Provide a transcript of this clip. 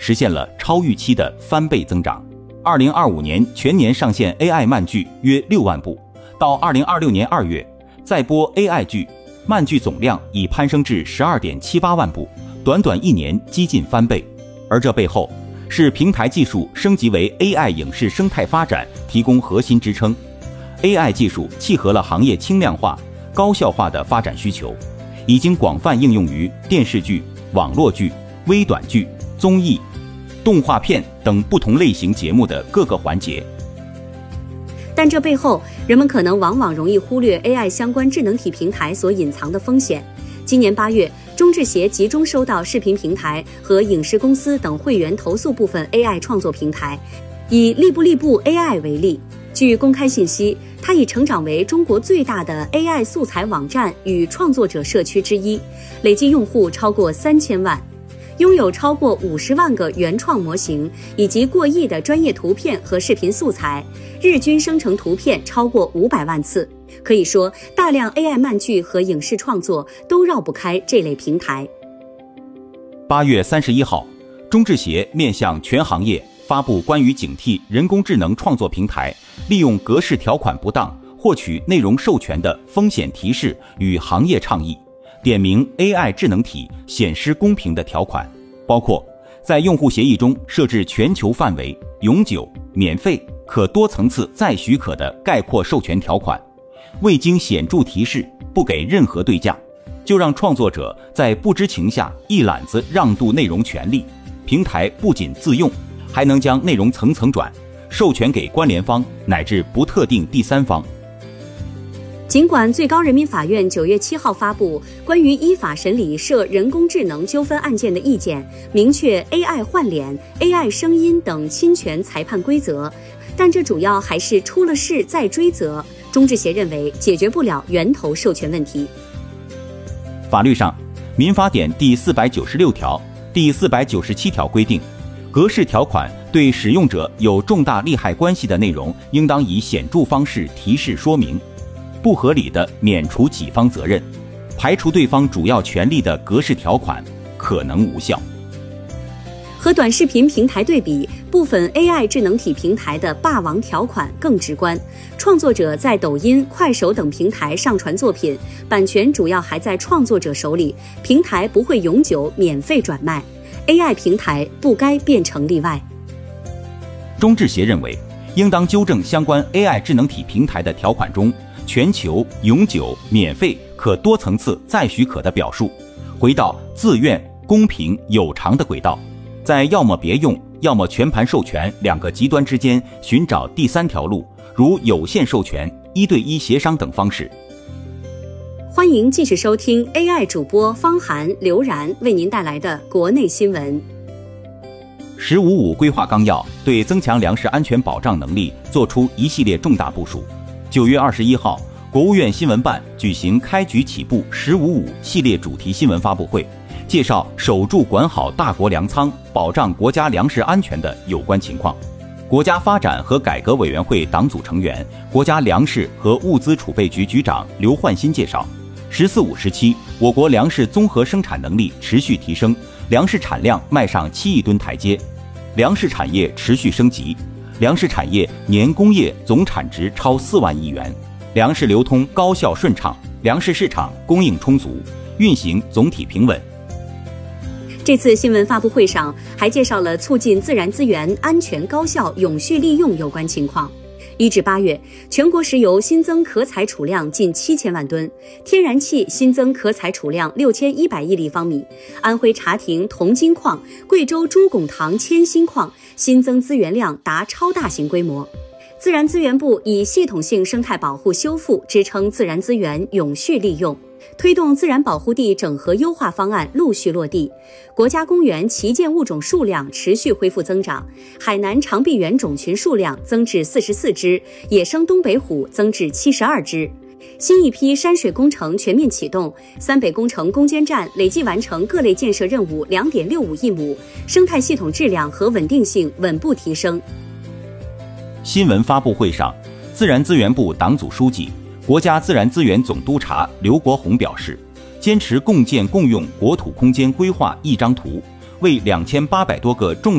实现了超预期的翻倍增长。2025年全年上线 AI 漫剧约6万部，到2026年2月，再播 AI 剧，漫剧总量已攀升至12.78万部，短短1年几近翻倍。而这背后是平台技术升级为 AI 影视生态发展提供核心支撑。AI 技术契合了行业轻量化、高效化的发展需求，已经广泛应用于电视剧、网络剧、微短剧、综艺、动画片等不同类型节目的各个环节。 但这背后，人们可能往往容易忽略 AI 相关智能体平台所隐藏的风险。今年8月，中智协集中收到视频平台和影视公司等会员投诉部分 AI 创作平台。以利布利布 AI 为例，据公开信息，它已成长为中国最大的 AI 素材网站与创作者社区之一，累计用户超过3000万。拥有超过50万个原创模型，以及过亿的专业图片和视频素材，日均生成图片超过500万次。可以说，大量 AI 漫剧和影视创作都绕不开这类平台。 8月31号，中智协面向全行业发布关于警惕人工智能创作平台利用格式条款不当获取内容授权的风险提示与行业倡议，点明 AI 智能体显失公平的条款，包括在用户协议中设置全球范围、永久、免费、可多层次再许可的概括授权条款，未经显著提示不给任何对价，就让创作者在不知情下一揽子让渡内容权利，平台不仅自用，还能将内容层层转，授权给关联方乃至不特定第三方。 尽管最高人民法院9月7号发布关于依法审理涉人工智能纠纷案件的意见，明确 AI 换脸、AI 声音等侵权裁判规则，但这主要还是出了事再追责。中智协认为解决不了源头授权问题。 法律上，民法典第496条、第497条规定，格式条款对使用者有重大利害关系的内容，应当以显著方式提示说明。不合理的免除己方责任，排除对方主要权利的格式条款可能无效。 和短视频平台对比，部分 AI 智能体平台的霸王条款更直观。创作者在抖音、快手等平台上传作品，版权主要还在创作者手里，平台不会永久免费转卖。AI 平台不该变成例外。 中智协认为，应当纠正相关 AI 智能体平台的条款中全球、永久、免费、可多层次再许可的表述，回到自愿、公平、有偿的轨道，在要么别用，要么全盘授权两个极端之间寻找第三条路，如有限授权、1对1协商等方式。 欢迎继续收听 AI 主播方涵、刘然为您带来的国内新闻。 “15+5”规划纲要对增强粮食安全保障能力作出一系列重大部署。9月21号，国务院新闻办举行开局起步“15+5”系列主题新闻发布会，介绍守住管好大国粮仓，保障国家粮食安全的有关情况。国家发展和改革委员会党组成员、国家粮食和物资储备局局长刘焕新介绍，“14+5”时期，我国粮食综合生产能力持续提升，粮食产量迈上7亿吨台阶，粮食产业持续升级，粮食产业年工业总产值超4万亿元，粮食流通高效顺畅，粮食市场供应充足，运行总体平稳。 这次新闻发布会上还介绍了促进自然资源安全高效永续利用有关情况。1至8月，全国石油新增可采储量近7000万吨，天然气新增可采储量6100亿立方米，安徽茶亭铜金矿、贵州朱拱塘铅锌矿新增资源量达超大型规模。自然资源部以系统性生态保护修复支撑自然资源永续利用，推动自然保护地整合优化方案陆续落地，国家公园旗舰物种数量持续恢复增长，海南长臂猿种群数量增至44只，野生东北虎增至72只。新一批山水工程全面启动，三北工程攻坚战累计完成各类建设任务2.65亿亩，生态系统质量和稳定性稳步提升。 新闻发布会上，自然资源部党组书记、国家自然资源总督察刘国宏表示，坚持共建共用国土空间规划一张图，为2800多个重